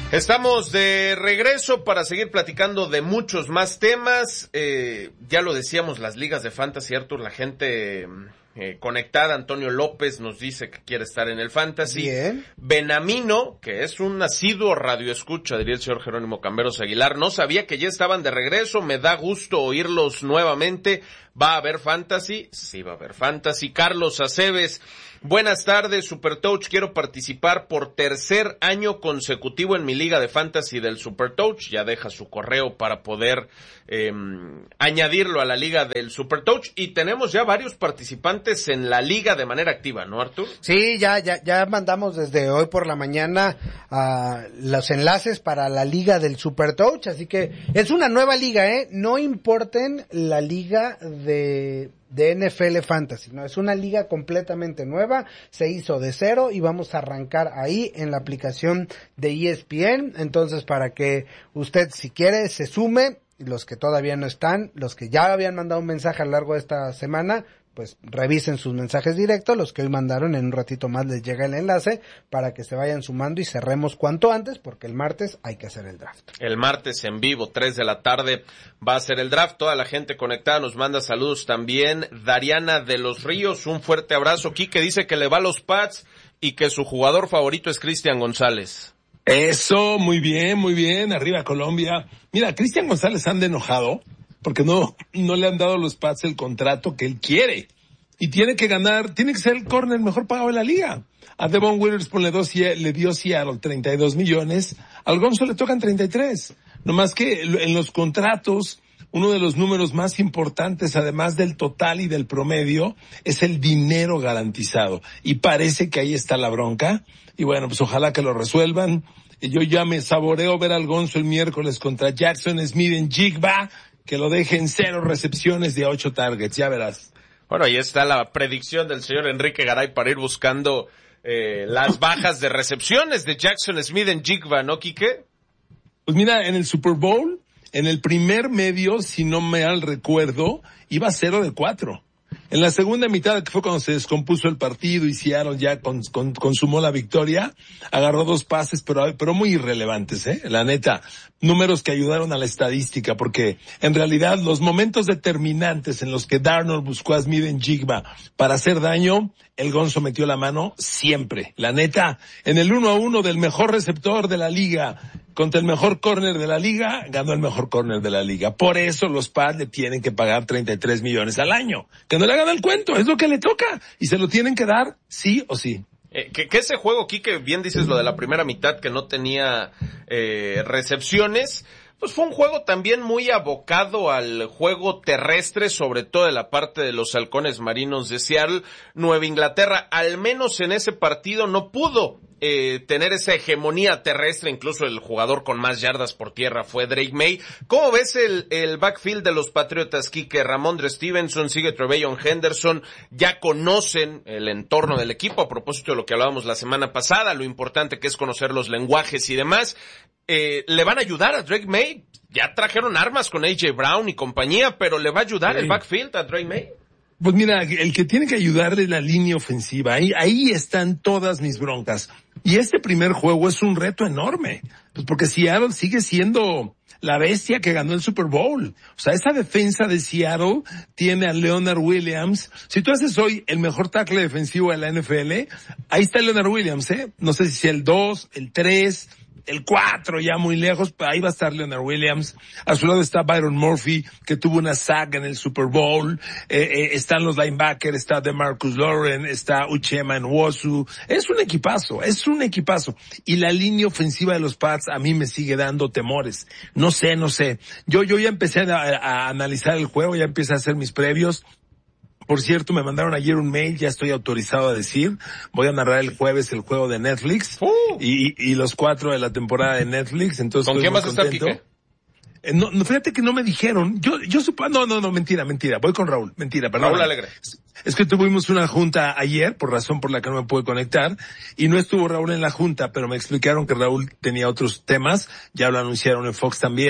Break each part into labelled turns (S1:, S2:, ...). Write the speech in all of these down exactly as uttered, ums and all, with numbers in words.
S1: Estamos de regreso para seguir platicando de muchos más temas. Eh, ya lo decíamos, las ligas de Fantasy, Artur, la gente eh, conectada. Antonio López nos dice que quiere estar en el Fantasy.
S2: Bien.
S1: Benamino, que es un asiduo radioescucha, diría el señor Jerónimo Camberos Aguilar, no sabía que ya estaban de regreso, me da gusto oírlos nuevamente. ¿Va a haber Fantasy? Sí, va a haber Fantasy. Carlos Aceves, buenas tardes, Supertouch, quiero participar por tercer año consecutivo en mi liga de Fantasy del Supertouch. Ya deja su correo para poder eh, añadirlo a la liga del Supertouch. Y tenemos ya varios participantes en la liga de manera activa, ¿no, Artur?
S2: Sí, ya, ya, ya mandamos desde hoy por la mañana uh, los enlaces para la liga del Supertouch, así que es una nueva liga, ¿eh? No importen la liga de... de N F L Fantasy, no, es una liga completamente nueva, se hizo de cero y vamos a arrancar ahí en la aplicación de E S P N, entonces para que usted si quiere se sume, los que todavía no están, los que ya habían mandado un mensaje a lo largo de esta semana, pues revisen sus mensajes directos, los que hoy mandaron, en un ratito más les llega el enlace para que se vayan sumando y cerremos cuanto antes, porque el martes hay que hacer el draft.
S1: El martes en vivo, tres de la tarde, va a ser el draft. Toda la gente conectada nos manda saludos también. Dariana de los Ríos, un fuerte abrazo. Quique dice que le va a los Pats y que su jugador favorito es Cristian González.
S3: Eso, muy bien, muy bien. Arriba Colombia. Mira, Cristian González anda enojado porque no, no le han dado a los Pats el contrato que él quiere. Y tiene que ganar, tiene que ser el corner mejor pagado de la liga. A Devon Witherspoon le, dos, le dio Seattle treinta y dos millones, al Gonzo le tocan treinta y tres. No más que en los contratos, uno de los números más importantes, además del total y del promedio, es el dinero garantizado. Y parece que ahí está la bronca. Y bueno, pues ojalá que lo resuelvan. Yo ya me saboreo ver al Gonzo el miércoles contra Jackson Smith en Jigba, que lo deje en cero recepciones de ocho targets, ya verás.
S1: Bueno, ahí está la predicción del señor Enrique Garay para ir buscando eh, las bajas de recepciones de Jackson Smith en Jigba, ¿no, Quique?
S3: Pues mira, en el Super Bowl, en el primer medio, si no me mal recuerdo, iba cero de cuatro. En la segunda mitad, que fue cuando se descompuso el partido y Seattle ya con, con, consumó la victoria, agarró dos pases, pero, pero muy irrelevantes, ¿eh? La neta, números que ayudaron a la estadística, porque en realidad los momentos determinantes en los que Darnold buscó a Smith en Jigba para hacer daño, el Gonzo metió la mano siempre. La neta, en el uno a uno del mejor receptor de la liga contra el mejor corner de la liga, ganó el mejor corner de la liga. Por eso los Pats le tienen que pagar treinta y tres millones al año. Que no le hagan el cuento, es lo que le toca. Y se lo tienen que dar sí o sí.
S1: Eh, que, que ese juego, Quique, bien dices lo de la primera mitad que no tenía eh, recepciones, pues fue un juego también muy abocado al juego terrestre, sobre todo de la parte de los halcones marinos de Seattle. Nueva Inglaterra, al menos en ese partido, no pudo eh, tener esa hegemonía terrestre. Incluso el jugador con más yardas por tierra fue Drake May. ¿Cómo ves el, el backfield de los Patriotas, Quique? Ramondre Stevenson, sigue Trevelyan Henderson, ya conocen el entorno del equipo, a propósito de lo que hablábamos la semana pasada, lo importante que es conocer los lenguajes y demás. Eh, ¿Le van a ayudar a Drake May? Ya trajeron armas con A J Brown y compañía, pero ¿le va a ayudar sí. el backfield a Drake May?
S3: Pues mira, el que tiene que ayudarle es la línea ofensiva. Ahí, ahí están todas mis broncas. Y este primer juego es un reto enorme. Pues porque Seattle sigue siendo la bestia que ganó el Super Bowl. O sea, esa defensa de Seattle tiene a Leonard Williams. Si tú haces hoy el mejor tackle defensivo de la N F L, ahí está Leonard Williams, ¿eh? No sé si el dos, el tres, el cuatro, ya muy lejos, pero ahí va a estar Leonard Williams. A su lado está Byron Murphy, que tuvo una saga en el Super Bowl. Eh, eh, están los linebackers, está DeMarcus Lauren, está Uchenna Nwosu. Es un equipazo, es un equipazo. Y la línea ofensiva de los Pats a mí me sigue dando temores. No sé, no sé. Yo, yo ya empecé a, a analizar el juego, ya empecé a hacer mis previos. Por cierto, me mandaron ayer un mail, ya estoy autorizado a decir, voy a narrar el jueves el juego de Netflix, uh. y, y los cuatro de la temporada de Netflix, entonces
S1: ¿con quién vas a estar, Quique?
S3: Eh, no, no, fíjate que no me dijeron, yo, yo supongo, no, no, no, mentira, mentira, voy con Raúl, mentira, perdón.
S1: Raúl Alegre.
S3: Es, es que tuvimos una junta ayer, por razón por la que no me pude conectar, y no estuvo Raúl en la junta, pero me explicaron que Raúl tenía otros temas, ya lo anunciaron en Fox también,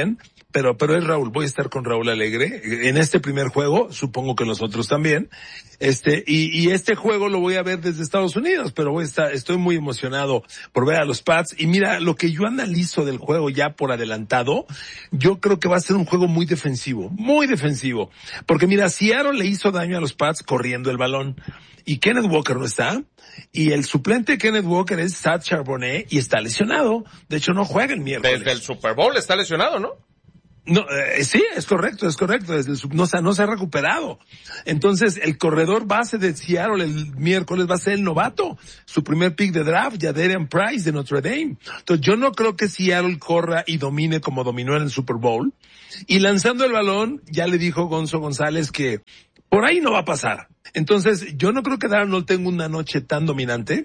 S3: pero, pero es Raúl, voy a estar con Raúl Alegre en este primer juego, supongo que en los otros también, este, y, y este juego lo voy a ver desde Estados Unidos, pero voy a estar, estoy muy emocionado por ver a los Pats, y mira, lo que yo analizo del juego ya por adelantado, yo creo que va a ser un juego muy defensivo, muy defensivo, porque mira, Seattle le hizo daño a los Pats corriendo el balón, y Kenneth Walker no está, y el suplente de Kenneth Walker es Sad Charbonnet, y está lesionado, de hecho no juega el miércoles.
S1: Desde el Super Bowl está lesionado, ¿no?
S3: No, eh, sí, es correcto, es correcto, desde el sub, no, no se ha recuperado. Entonces, el corredor base de Seattle el miércoles va a ser el novato, su primer pick de draft, Jadarian Price de Notre Dame. Entonces, yo no creo que Seattle corra y domine como dominó en el Super Bowl. Y lanzando el balón, ya le dijo Gonzo González que por ahí no va a pasar. Entonces, yo no creo que Darnold tenga una noche tan dominante.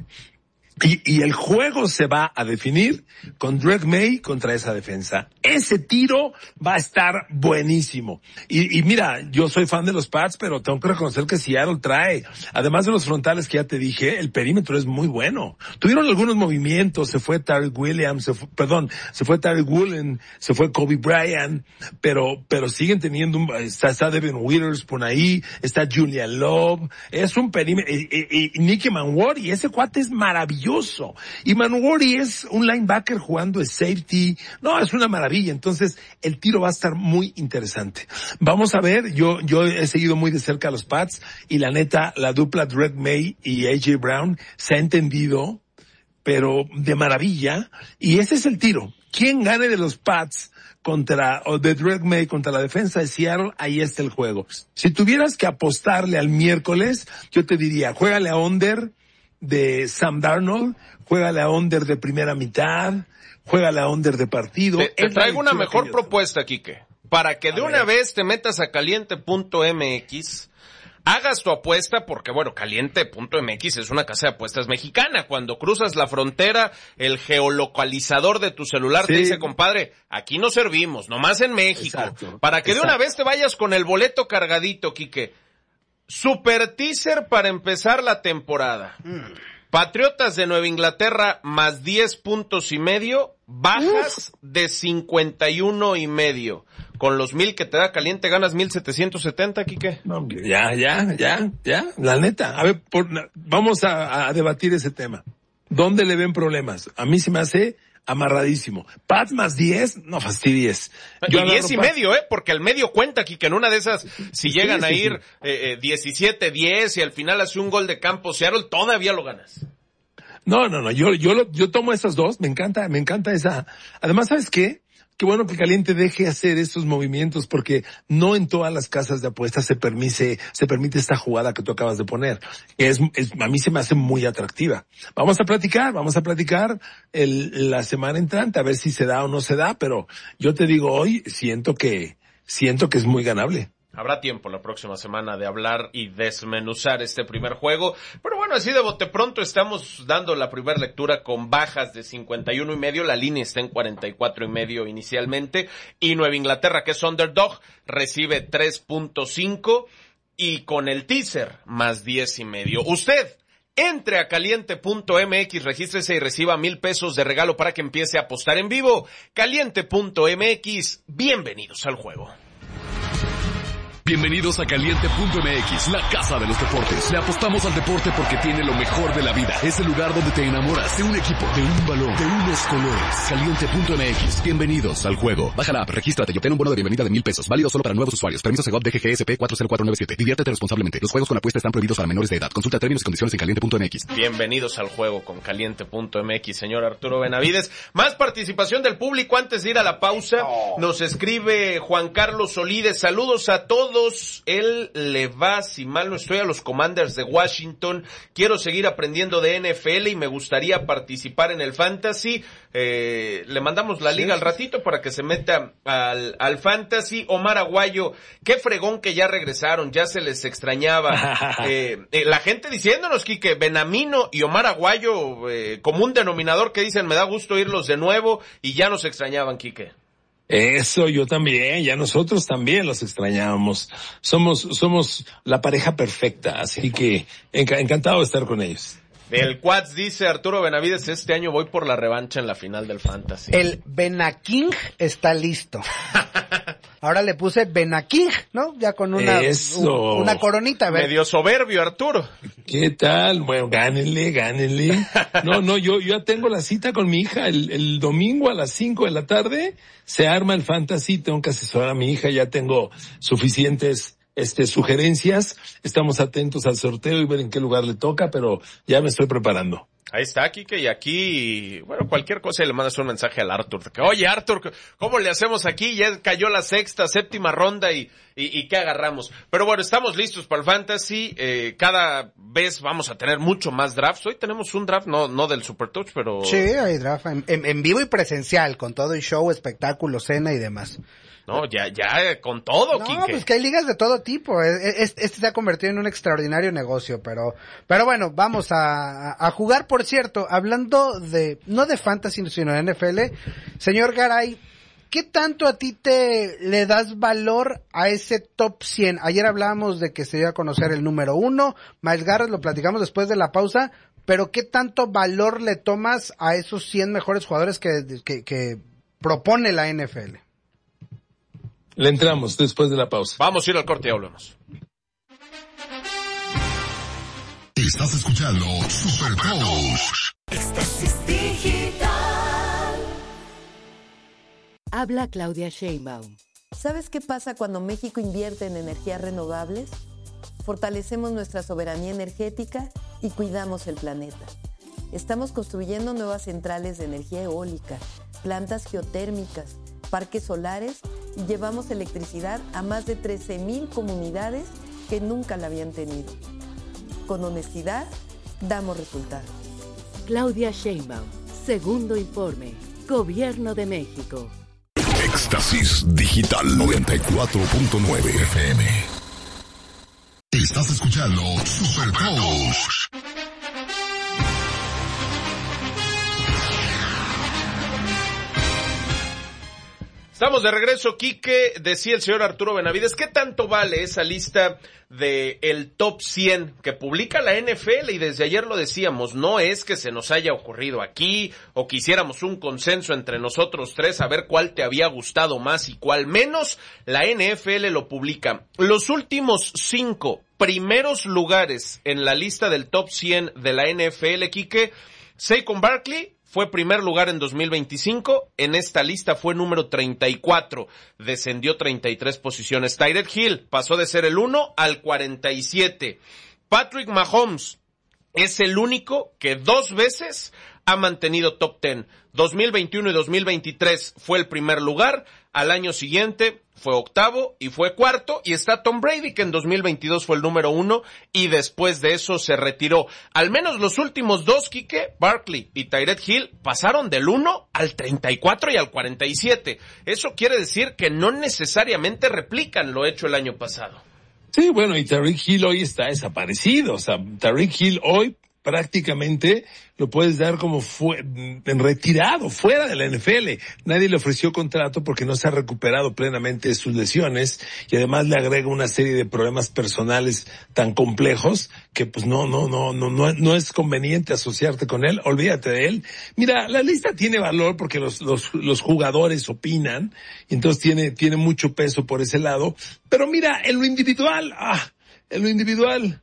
S3: Y, y el juego se va a definir con Drake May contra esa defensa. Ese tiro va a estar buenísimo. Y, y mira, yo soy fan de los Pats, pero tengo que reconocer que Seattle trae, además de los frontales que ya te dije, el perímetro es muy bueno. Tuvieron algunos movimientos, se fue Tariq Williams, se fue, perdón, se fue Tariq Woolen, se fue Kobe Bryant, pero, pero siguen teniendo, un, está, está Devin Witherspoon ahí, está Julian Love, es un perímetro, y, y, y Nicky Manwari, ese cuate es maravilloso. Y Manwari es un linebacker jugando de safety. No, es una maravilla. Entonces, el tiro va a estar muy interesante. Vamos a ver, yo, yo he seguido muy de cerca a los Pats y la neta, la dupla Drake May y A J Brown se ha entendido, pero de maravilla. Y ese es el tiro. ¿Quién gane de los Pats contra, o de Drake May contra la defensa de Seattle? Ahí está el juego. Si tuvieras que apostarle al miércoles, yo te diría, juégale a under de Sam Darnold, juega la under de primera mitad, juega la under de partido.
S1: Te, te traigo una mejor propuesta, Quique, para que de a una ver. vez te metas a caliente punto m x, hagas tu apuesta, porque bueno, caliente punto m x es una casa de apuestas mexicana. Cuando cruzas la frontera, el geolocalizador de tu celular sí. te dice, compadre, aquí no servimos, nomás en México. Exacto. Para que Exacto. de una vez te vayas con el boleto cargadito, Quique. Super teaser para empezar la temporada. Mm. Patriotas de Nueva Inglaterra más diez puntos y medio, bajas Uf. de cincuenta y uno y medio. Con los mil que te da caliente ganas mil setecientos setenta, Quique.
S3: No, ya, ya, ya, ya, la neta. A ver, por, vamos a, a debatir ese tema. ¿Dónde le ven problemas? A mí se me hace amarradísimo. Pats más diez, no fastidies.
S1: Yo y diez y Pats. medio, ¿eh? Porque el medio cuenta aquí, que en una de esas, si sí, llegan sí, a ir sí. eh, eh, diecisiete diez y al final hace un gol de campo Seattle, todavía lo ganas.
S3: No, no, no, yo, yo, lo, yo tomo esas dos, me encanta, me encanta esa. Además, ¿sabes qué? Qué bueno que Caliente deje hacer estos movimientos, porque no en todas las casas de apuestas se permite, se permite esta jugada que tú acabas de poner. Es, es, a mí se me hace muy atractiva. Vamos a platicar, vamos a platicar el, la semana entrante, a ver si se da o no se da, pero yo te digo hoy, siento que, siento que es muy ganable.
S1: Habrá tiempo la próxima semana de hablar y desmenuzar este primer juego. Pero bueno, así de bote pronto estamos dando la primera lectura con bajas de cincuenta y uno y medio. La línea está en cuarenta y cuatro y medio inicialmente. Y Nueva Inglaterra, que es underdog, recibe tres punto cinco. Y con el teaser, más diez y medio. Usted, entre a caliente punto m x, regístrese y reciba mil pesos de regalo para que empiece a apostar en vivo. caliente punto m x, bienvenidos al juego.
S4: Bienvenidos a caliente punto m x, la casa de los deportes. Le apostamos al deporte porque tiene lo mejor de la vida. Es el lugar donde te enamoras de un equipo, de un balón, de unos colores. caliente punto m x, bienvenidos al juego. Baja la app, regístrate y obtén un bono de bienvenida de mil pesos. Válido solo para nuevos usuarios. Permiso Segov D G G S P cuatro cero cuatro nueve siete. Diviértete responsablemente. Los juegos con apuesta están prohibidos para menores de edad. Consulta términos y condiciones en caliente punto m x.
S1: Bienvenidos al juego con caliente punto m x, señor Arturo Benavides. Más participación del público antes de ir a la pausa. Nos escribe Juan Carlos Solides. Saludos a todos. El le va, si mal no estoy, a los Commanders de Washington. Quiero seguir aprendiendo de N F L y me gustaría participar en el Fantasy. Eh, le mandamos la liga sí. al ratito para que se meta al, al Fantasy. Omar Aguayo, qué fregón que ya regresaron, ya se les extrañaba. eh, eh, la gente diciéndonos, Quique, Benamino y Omar Aguayo, eh, como un denominador que dicen, me da gusto irlos de nuevo, y ya nos extrañaban, Quique.
S3: Eso, yo también, ya nosotros también los extrañábamos. Somos, somos la pareja perfecta, así que enc- encantado de estar con ellos.
S1: El Quads dice Arturo Benavides, este año voy por la revancha en la final del Fantasy.
S2: El Benaking está listo. Ahora le puse Benaking, ¿no? Ya con una,
S3: Eso.
S2: una coronita. A ver.
S1: Medio soberbio, Arturo.
S3: ¿Qué tal? Bueno, gánenle, gánenle. No, no, yo, yo ya tengo la cita con mi hija el, el domingo a las cinco de la tarde. Se arma el Fantasy, tengo que asesorar a mi hija, ya tengo suficientes este sugerencias. Estamos atentos al sorteo y ver en qué lugar le toca, pero ya me estoy preparando.
S1: Ahí está, Kike, y aquí, bueno, cualquier cosa le mandas un mensaje al Arthur, que, oye, Arthur, ¿cómo le hacemos aquí? Ya cayó la sexta, séptima ronda y, y, y ¿qué agarramos? Pero bueno, estamos listos para el Fantasy, eh, cada vez vamos a tener mucho más drafts. Hoy tenemos un draft, no, no del Super Touch, pero...
S2: Sí, hay draft en, en, en vivo y presencial, con todo el show, espectáculo, cena y demás.
S1: No, ya, ya, con todo,
S2: no,
S1: Quique.
S2: No, pues que hay ligas de todo tipo. Este se ha convertido en un extraordinario negocio, pero, pero bueno, vamos a, a jugar. Por cierto, hablando de, no de fantasy, sino de N F L, señor Garay, ¿qué tanto a ti te le das valor a ese top cien? Ayer hablábamos de que se iba a conocer el número uno, Myles Garrett, lo platicamos después de la pausa, pero ¿qué tanto valor le tomas a esos cien mejores jugadores que, que, que propone la N F L?
S3: Le entramos después de la pausa.
S1: Vamos a ir al corte y hablamos.
S5: Estás escuchando Super Touch.
S6: Éxtasis digital.
S7: Habla Claudia Sheinbaum.
S8: ¿Sabes qué pasa cuando México invierte en energías renovables? Fortalecemos nuestra soberanía energética y cuidamos el planeta. Estamos construyendo nuevas centrales de energía eólica, plantas geotérmicas, parques solares y llevamos electricidad a más de trece mil comunidades que nunca la habían tenido. Con honestidad, damos resultados.
S7: Claudia Sheinbaum, segundo informe, Gobierno de México.
S5: Éxtasis Digital noventa y cuatro punto nueve F M. Estás escuchando Super Touch.
S1: Estamos de regreso, Quique. Decía el señor Arturo Benavides, ¿qué tanto vale esa lista de el top cien que publica la N F L? Y desde ayer lo decíamos, no es que se nos haya ocurrido aquí o quisiéramos un consenso entre nosotros tres a ver cuál te había gustado más y cuál menos. La N F L lo publica. Los últimos cinco primeros lugares en la lista del top cien de la N F L, Quique, Saquon Barkley fue primer lugar en dos mil veinticinco, en esta lista fue número treinta y cuatro, descendió treinta y tres posiciones. Tyreek Hill pasó de ser el uno al cuarenta y siete. Patrick Mahomes es el único que dos veces ha mantenido top diez. dos mil veintiuno y dos mil veintitrés fue el primer lugar, al año siguiente fue octavo y fue cuarto, y está Tom Brady, que en dos mil veintidós fue el número uno, y después de eso se retiró. Al menos los últimos dos, Quique, Barkley y Tyreek Hill, pasaron del uno al treinta y cuatro y al cuarenta y siete. Eso quiere decir que no necesariamente replican lo hecho el año pasado.
S3: Sí, bueno, y Tyreek Hill hoy está desaparecido. O sea, Tyreek Hill hoy prácticamente lo puedes dar como fue, en retirado, fuera de la N F L. Nadie le ofreció contrato porque no se ha recuperado plenamente de sus lesiones y además le agrega una serie de problemas personales tan complejos que pues no, no, no, no, no, no es conveniente asociarte con él. Olvídate de él. Mira, la lista tiene valor porque los, los, los jugadores opinan y entonces tiene, tiene mucho peso por ese lado. Pero mira, en lo individual, ah, en lo individual,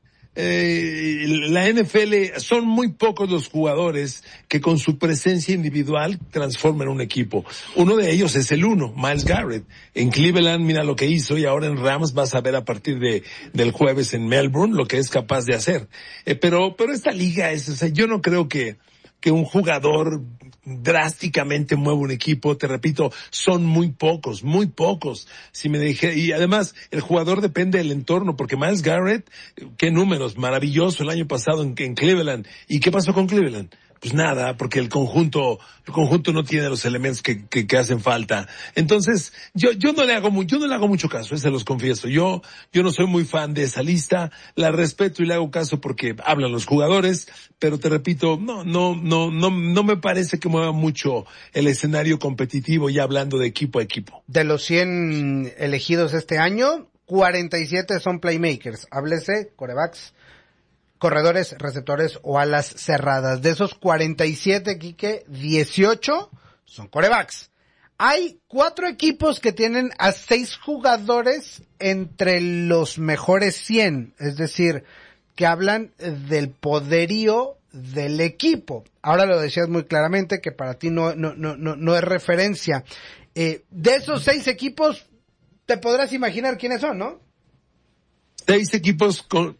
S3: Eh, la N F L son muy pocos los jugadores que con su presencia individual transforman un equipo. Uno de ellos es el uno, Myles Garrett. En Cleveland, mira lo que hizo, y ahora en Rams vas a ver a partir de del jueves en Melbourne lo que es capaz de hacer. Eh, pero pero esta liga es, o sea, yo no creo que que un jugador drásticamente mueva un equipo. Te repito, son muy pocos, muy pocos. Si me dije, y además el jugador depende del entorno, porque Myles Garrett, qué números, maravilloso el año pasado en, en Cleveland. ¿Y qué pasó con Cleveland? Pues nada, porque el conjunto, el conjunto no tiene los elementos que, que, que hacen falta. Entonces, yo, yo no le hago mucho, yo no le hago mucho caso, se los confieso. Yo, yo no soy muy fan de esa lista, la respeto y le hago caso porque hablan los jugadores, pero te repito, no, no, no, no, no me parece que mueva mucho el escenario competitivo ya hablando de equipo a equipo.
S2: De los cien elegidos este año, cuarenta y siete son playmakers. Háblese, quarterbacks, corredores, receptores o alas cerradas. De esos cuarenta y siete, Quique, dieciocho son quarterbacks. Hay cuatro equipos que tienen a seis jugadores entre los mejores cien, es decir, que hablan del poderío del equipo. Ahora lo decías muy claramente que para ti no, no, no, no, no es referencia. Eh, de esos seis equipos, te podrás imaginar quiénes son, ¿no?
S3: Seis equipos con...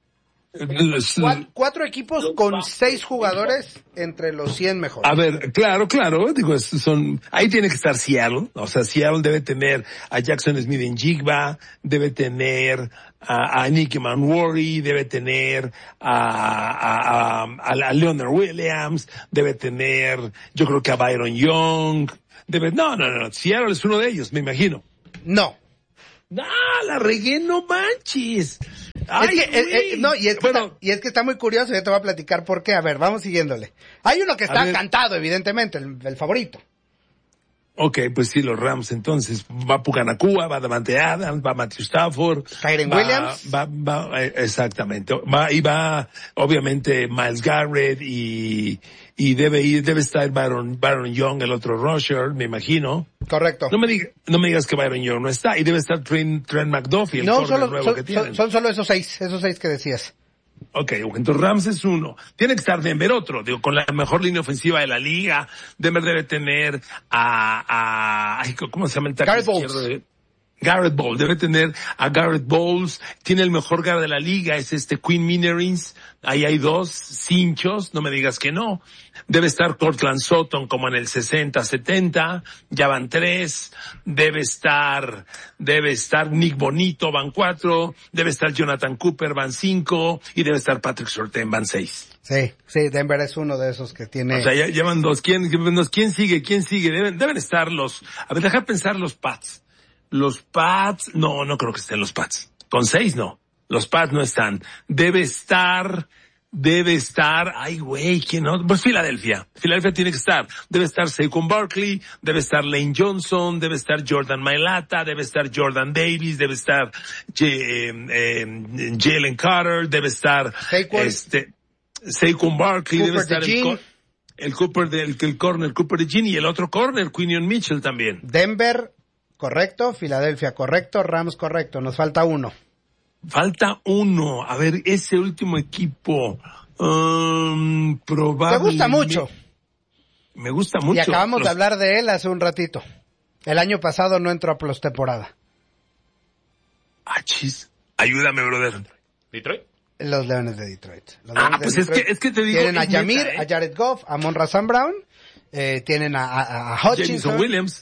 S2: Cuatro, cuatro equipos con seis jugadores entre los cien mejores.
S3: A ver, claro, claro, digo, son, ahí tiene que estar Seattle, o sea, Seattle debe tener a Jackson Smith en Jigba, debe tener a, a Nicky Manworthy, debe tener a, a, a, a Leonard Williams, debe tener, yo creo que a Byron Young, debe, no, no, no, Seattle es uno de ellos, me imagino.
S2: No.
S3: Ah, la regué, no manches. Ay,
S2: es que, eh, eh, no, y es, que
S3: bueno,
S2: está, y es que está muy curioso, yo te voy a platicar por qué. A ver, vamos siguiéndole. Hay uno que está cantado, evidentemente, el, el favorito.
S3: Ok, pues sí, los Rams entonces. Va Pucanacua, va Davante Adams, va Matthew Stafford.
S2: Kyren
S3: va,
S2: Williams.
S3: Va, va, eh, exactamente. Va, y va, obviamente, Myles Garrett y, y debe ir, debe estar Byron, Byron Young, el otro rusher, me imagino.
S2: Correcto.
S3: No me digas, no me digas que Byron Young no está. Y debe estar Trent, Trent McDuffie, el
S2: no,
S3: corner
S2: solo,
S3: nuevo
S2: son,
S3: que tienen.
S2: son, son solo esos seis, esos seis que decías.
S3: Ok, entonces Rams es uno. Tiene que estar Denver otro, digo, con la mejor línea ofensiva de la liga. Denver debe tener a, a, ay, ¿cómo se llama el tackle
S2: Garrett Bowles.
S3: izquierdo? Garrett Bowles, debe tener a Garrett Bowles, tiene el mejor guard de la liga, es este Quinn Meinerz, ahí hay dos cinchos, no me digas que no. Debe estar Cortland Sutton como en el sesenta, setenta, ya van tres, debe estar, debe estar Nick Bonito, van cuatro, debe estar Jonathan Cooper, van cinco, y debe estar Patrick Surtain, van seis.
S2: Sí, sí, Denver es uno de esos que tiene...
S3: O sea, ya llevan dos, ¿quién, quién sigue? ¿Quién sigue? Deben, deben estar los, a ver, deja pensar los Pats. Los Pats, no, no creo que estén los Pats. Con seis, no. Los Pats no están. Debe estar, debe estar, ay güey, ¿quién no? Pues Filadelfia. Filadelfia tiene que estar. Debe estar Saquon Barkley, debe estar Lane Johnson, debe estar Jordan Mailata, debe estar Jordan Davis, debe estar eh, eh, Jalen Carter, debe estar
S2: Saquon.
S3: este Saquon Barkley,
S2: Cooper
S3: debe estar
S2: DeJean.
S3: el, el Cooper del el corner, Cooper DeJean, y el otro corner, Quinion Mitchell también.
S2: Denver, correcto. Filadelfia, correcto. Rams, correcto. Nos falta uno.
S3: Falta uno. A ver, ese último equipo, um, probablemente...
S2: Me gusta mucho.
S3: Me gusta mucho.
S2: Y acabamos
S3: Los...
S2: de hablar de él hace un ratito. El año pasado no entró a postemporada.
S3: Ah, chis. Ayúdame, brother.
S1: ¿Detroit?
S2: Los Leones de Detroit. Los
S3: Ah,
S2: Leones de
S3: pues
S2: Detroit
S3: es que, es que te digo...
S2: tienen a
S3: es neta,
S2: Yamir,
S3: ¿eh?
S2: a Jared Goff, a Monra Sam Brown, eh, tienen a, a, a Hutchinson.
S3: Jamison Williams.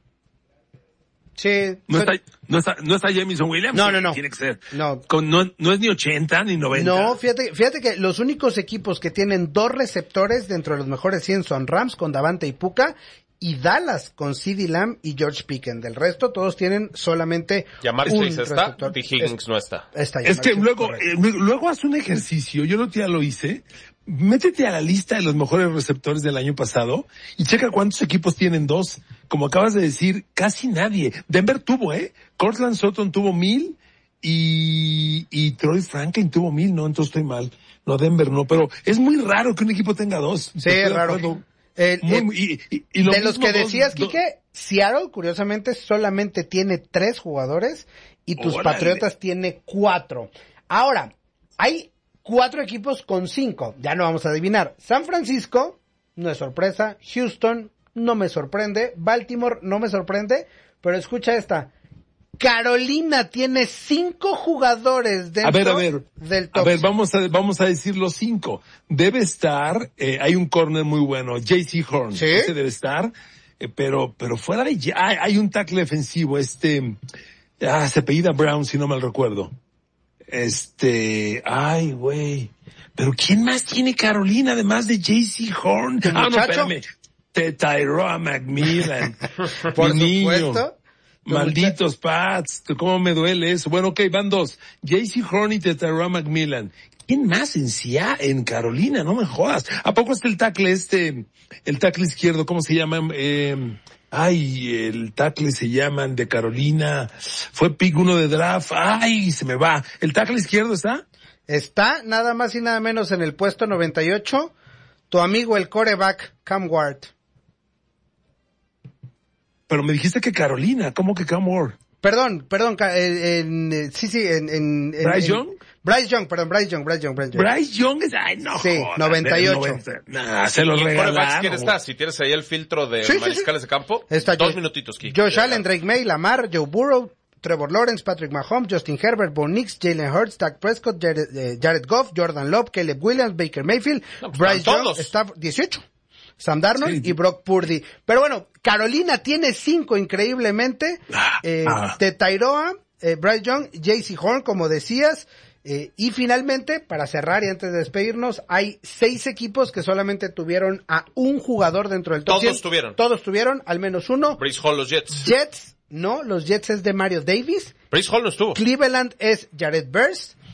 S2: Sí.
S3: ¿No
S2: pero-
S3: está, no está, no está Jamison Williams?
S2: No,
S3: Sí,
S2: no, no.
S3: Tiene que ser.
S2: No.
S3: Con, no, no es ni ochenta ni noventa.
S2: No, fíjate, fíjate que los únicos equipos que tienen dos receptores dentro de los mejores cien son Rams con Davante y Puka y Dallas con CeeDee Lamb y George Pickens. Del resto todos tienen solamente
S1: Llamar
S2: un
S1: Chase está,
S2: receptor.
S1: T. Higgins no está.
S2: Está
S3: Es que
S2: Jamar Chase,
S3: luego,
S2: correcto.
S3: eh, luego haz un ejercicio, yo el otro día lo hice, métete a la lista de los mejores receptores del año pasado y checa cuántos equipos tienen dos. Como acabas de decir, casi nadie. Denver tuvo, ¿eh? Cortland Sutton tuvo mil y, y Troy Franklin tuvo mil, no, entonces estoy mal. No, Denver no, pero es muy raro que un equipo tenga dos.
S2: Sí,
S3: Estoy
S2: es
S3: de
S2: raro.
S3: acuerdo.
S2: Eh,
S3: Muy,
S2: eh,
S3: muy- y, y- y lo
S2: de los
S3: mismo
S2: que
S3: dos-
S2: decías,
S3: do-
S2: Quique, Seattle, curiosamente, solamente tiene tres jugadores y tus
S3: Órale.
S2: Patriotas tiene cuatro. Ahora, hay cuatro equipos con cinco. Ya no vamos a adivinar. San Francisco, no es sorpresa. Houston, no me sorprende. Baltimore, no me sorprende. Pero escucha esta. Carolina tiene cinco jugadores dentro
S3: A ver, a ver,
S2: del
S3: a
S2: top.
S3: ver, vamos a, vamos a decir los cinco. Debe estar, eh, hay un corner muy bueno, J C Horn.
S2: ¿Sí?
S3: Ese debe estar, eh, pero, pero fuera de, ya- hay, hay un tackle defensivo, este, ah, se apellida Brown, si no mal recuerdo. Este, ay, güey. Pero ¿quién más tiene Carolina además de J C Horn?
S2: ¿Tu
S3: Ah, no,
S2: muchacho?
S3: espérame. Te Tyrone McMillan.
S2: Por
S3: Mi niño.
S2: supuesto. Tu
S3: Malditos Pats, cómo me duele eso. Bueno, ok, van dos. J C Horn y Tetarua McMillan. ¿Quién más en Cia, en Carolina? No me jodas. ¿A poco está el tackle este, el tackle izquierdo, cómo se llama? Eh, ay, el tackle se llaman de Carolina. Fue pick uno de draft. Ay, se me va. ¿El tackle izquierdo está?
S2: está nada más y nada menos en el puesto noventa y ocho, tu amigo el quarterback Cam Ward.
S3: Pero me dijiste que Carolina, ¿cómo que Cam Ward?
S2: Perdón, perdón, en, en, sí, sí, en... en
S3: ¿Bryce
S2: en,
S3: Young?
S2: Bryce Young, perdón, Bryce Young, Bryce Young, Bryce Young.
S3: Bryce Young es, ay, no
S2: sí,
S3: jodas,
S2: noventa y ocho.
S3: noventa, nah, se los
S1: ¿Y
S3: regalaron.
S1: quién está? Si tienes ahí el filtro de
S2: sí,
S1: mariscales
S2: sí, sí.
S1: de campo,
S2: está
S1: dos
S2: Josh,
S1: minutitos, Kike.
S2: Josh Allen, Drake May, Lamar, Joe Burrow, Trevor Lawrence, Patrick Mahomes, Justin Herbert, Bo Nix, Jalen Hurts, Dak Prescott, Jared, eh, Jared Goff, Jordan Love, Caleb Williams, Baker Mayfield,
S1: no, pues
S2: Bryce Young,
S1: todos.
S2: está dieciocho. Sam Darnold
S3: sí.
S2: y Brock Purdy. Pero bueno, Carolina tiene cinco increíblemente. Eh,
S3: ah.
S2: de Tairoa, eh, Bryce Young, J C Horn, como decías. Eh, y finalmente, para cerrar y antes de despedirnos, hay seis equipos que solamente tuvieron a un jugador dentro del top
S1: Todos
S2: cien.
S1: tuvieron.
S2: Todos tuvieron, al menos uno.
S1: Breece Hall, los Jets.
S2: Jets, no, los Jets es de Mario Davis.
S1: Breece Hall no estuvo.
S2: Cleveland es Jared Verse.